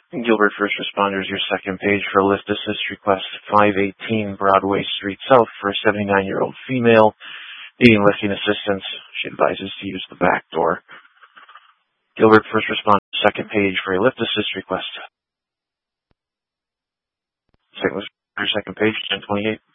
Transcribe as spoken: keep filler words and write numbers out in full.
Gilbert First Responders, your second page for a lift assist request, five eighteen Broadway Street South for a seventy-nine-year-old female needing lifting assistance. She advises to use the back door. Gilbert First Responders, second page for a lift assist request. Saint Louis, your second page, ten twenty-eight.